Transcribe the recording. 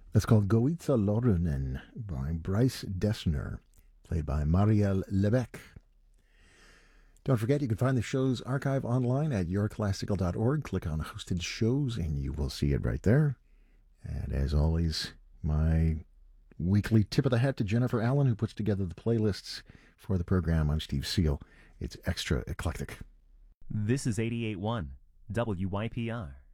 That's called Goitza Lorunen by Bryce Dessner, played by Marielle Lebec. Don't forget, you can find the show's archive online at yourclassical.org. Click on Hosted Shows, and you will see it right there. And as always, my weekly tip of the hat to Jennifer Allen, who puts together the playlists for the program. I'm Steve Seal. It's extra eclectic. This is 88.1 WYPR.